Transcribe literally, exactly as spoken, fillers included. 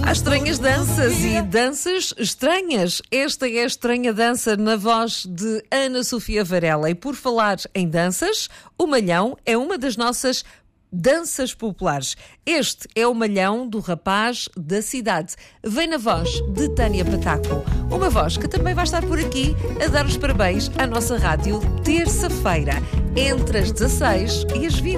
Há estranhas danças e danças estranhas. Esta é a estranha dança na voz de Ana Sofia Varela. E por falar em danças, o malhão é uma das nossas danças populares. Este é o malhão do rapaz da cidade. Vem na voz de Tânia Pataco. Uma voz que também vai estar por aqui a dar os parabéns à nossa rádio terça-feira, entre as dezasseis e as vinte.